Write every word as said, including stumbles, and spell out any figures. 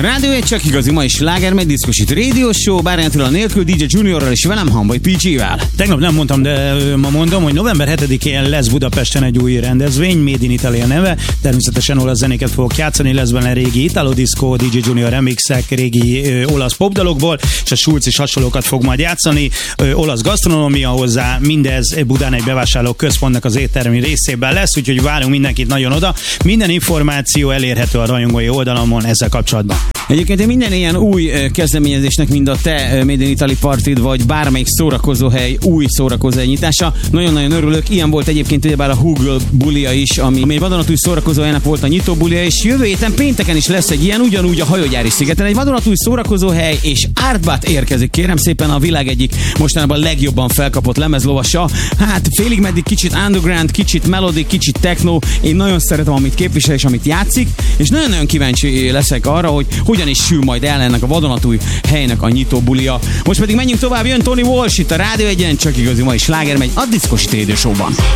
Rádió egy csak igazi, ma is sláger, megy diszkosít rádió show, Bárányi Attila nélkül, dé dzsé Juniorral és velem, Hamvai pé gé-vel. Tegnap nem mondtam, de ma mondom, hogy november hetedikén lesz Budapesten egy új rendezvény, Made in Italy a neve, természetesen olasz zenéket fogok játszani, lesz benne régi Italo Disco, dé dzsé Junior remixek, régi ö, olasz popdalokból, és a Schulz is hasonlókat fog majd játszani, ö, olasz gasztronómia hozzá, mindez Budán egy bevásárló központnak az éttermi részében lesz, úgyhogy várunk mindenkit nagyon oda. Minden információ elérhető a rajongói oldalamon ezzel kapcsolatban. Egyébként én minden ilyen új kezdeményezésnek, mind a te Made in Italy partid, vagy bármelyik szórakozóhely, új szórakozóhely nyitása, nagyon-nagyon örülök. Ilyen volt egyébként ugyebár a Google bulia is, ami, ami egy vadonatúj szórakozóhelynek volt a nyitó bulia, és jövő héten pénteken is lesz egy ilyen, ugyanúgy a Hajógyári szigeten. Egy vadonatúj szórakozóhely, és Artbat érkezik, kérem szépen, a világ egyik mostanában legjobban felkapott lemezlovasa. Hát félig meddig kicsit underground, kicsit melodic, kicsit techno. Én nagyon szeretem, amit képvisel és amit játszik, és nagyon-nagyon kíváncsi leszek arra, hogy hogyan is sül majd el ennek a vadonatúj helynek a nyitó bulia. Most pedig menjünk tovább, jön Tony Walsh itt a Rádió egyen, csak igazi, ma is sláger megy a diszkos rádió showban.